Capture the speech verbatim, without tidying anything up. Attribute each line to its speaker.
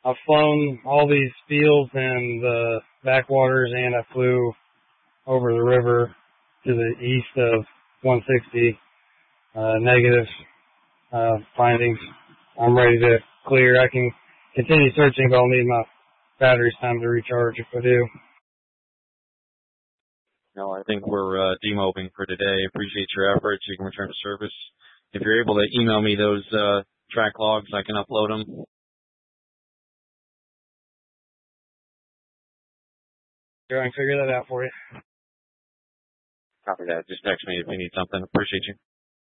Speaker 1: I've flown all these fields and the backwaters, and I flew over the river to the east of one sixty, uh, negative uh, findings. I'm ready to clear. I can continue searching, but I'll need my batteries time to recharge if I do.
Speaker 2: No, I think we're uh, demobbing for today. Appreciate your efforts. You can return to service. If you're able to email me those uh, track logs, I can upload them.
Speaker 1: Sure, I can figure that out for you.
Speaker 2: Copy that. Just text me if you need something. Appreciate you.